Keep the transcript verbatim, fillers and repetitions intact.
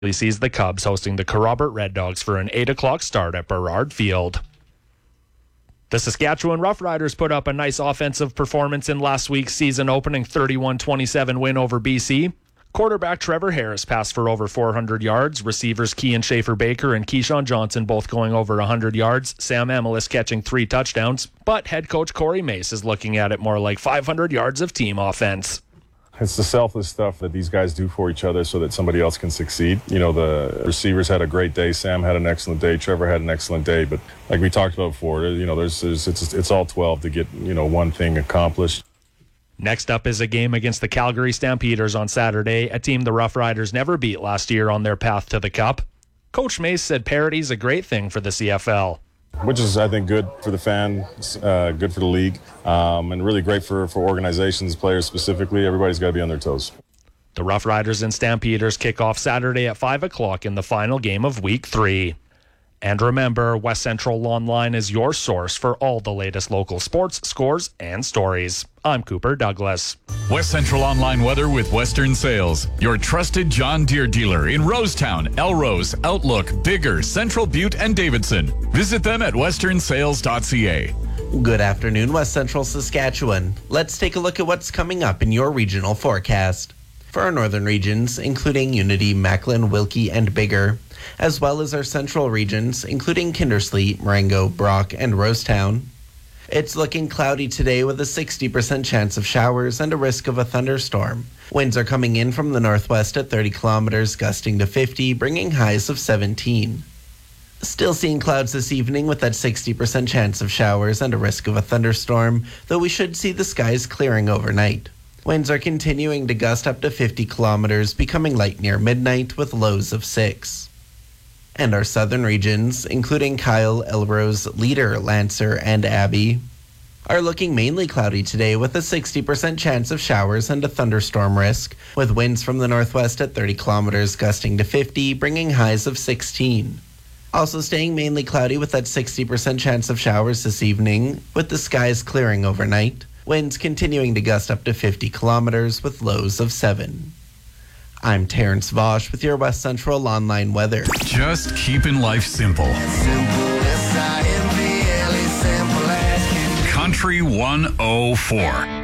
He sees the Cubs hosting the Kerrobert Red Dogs for an eight o'clock start at Burrard Field. The Saskatchewan Roughriders put up a nice offensive performance in last week's season-opening thirty-one twenty-seven win over B C. Quarterback Trevor Harris passed for over four hundred yards. Receivers Kean Schaefer-Baker and Keyshawn Johnson both going over one hundred yards. Sam Amelis catching three touchdowns. But head coach Corey Mace is looking at it more like five hundred yards of team offense. It's the selfless stuff that these guys do for each other so that somebody else can succeed. You know, the receivers had a great day. Sam had an excellent day. Trevor had an excellent day. But like we talked about before, you know, there's, there's it's, it's all twelve to get, you know, one thing accomplished. Next up is a game against the Calgary Stampeders on Saturday, a team the Rough Riders never beat last year on their path to the Cup. Coach Mace said parity's a great thing for the C F L. Which is, I think, good for the fans, uh, good for the league, um, and really great for, for organizations, players specifically. Everybody's got to be on their toes. The Rough Riders and Stampeders kick off Saturday at five o'clock in the final game of Week three. And remember, West Central Online is your source for all the latest local sports, scores, and stories. I'm Cooper Douglas. West Central Online weather with Western Sales, your trusted John Deere dealer in Rosetown, Elrose, Outlook, Bigger, Central Butte, and Davidson. Visit them at western sales dot c a. Good afternoon, West Central Saskatchewan. Let's take a look at what's coming up in your regional forecast. For our northern regions, including Unity, Macklin, Wilkie, and Bigger, as well as our central regions, including Kindersley, Marengo, Brock, and Rosetown. It's looking cloudy today with a sixty percent chance of showers and a risk of a thunderstorm. Winds are coming in from the northwest at thirty kilometers, gusting to fifty, bringing highs of seventeen. Still seeing clouds this evening with that sixty percent chance of showers and a risk of a thunderstorm, though we should see the skies clearing overnight. Winds are continuing to gust up to fifty kilometers, becoming light near midnight with lows of six. And our southern regions, including Kyle, Elrose, Leader, Lancer, and Abbey, are looking mainly cloudy today with a sixty percent chance of showers and a thunderstorm risk, with winds from the northwest at thirty kilometers gusting to fifty, bringing highs of sixteen. Also staying mainly cloudy with that sixty percent chance of showers this evening, with the skies clearing overnight. Winds continuing to gust up to fifty kilometers with lows of seven. I'm Terrence Vosch with your West Central Online weather. Just keeping life simple. Country one oh four.